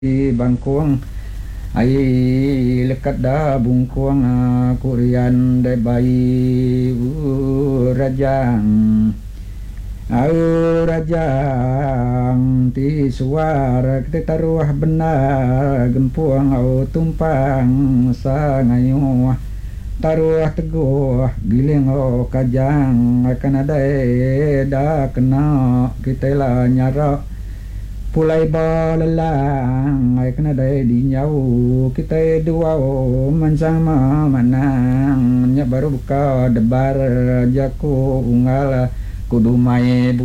bangkuang ai lekat dah bungkuang kurian dai bayi rajang rajang ti suara kita taruh benar gempuang tumpang sangayu taruh teguh giling kajang akan ada dah kena kita lah nyarak pulai balelang ai kena dai di nyau kita dua mansang manang nya baru buka debar jaku unggal kudu mai